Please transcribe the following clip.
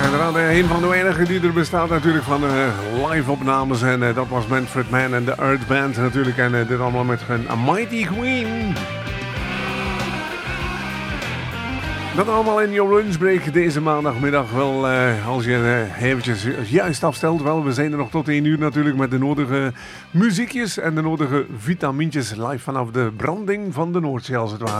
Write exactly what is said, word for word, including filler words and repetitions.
Inderdaad, een van de weinigen die er bestaat natuurlijk van uh, live-opnames. En uh, dat was Manfred Mann en de Earth Band natuurlijk. En uh, dit allemaal met hun A Mighty Queen. Dat allemaal in your lunchbreak deze maandagmiddag. Wel, uh, als je uh, eventjes juist afstelt. Wel, we zijn er nog tot één uur natuurlijk met de nodige muziekjes en de nodige vitamintjes live vanaf de branding van de Noordzee als het ware.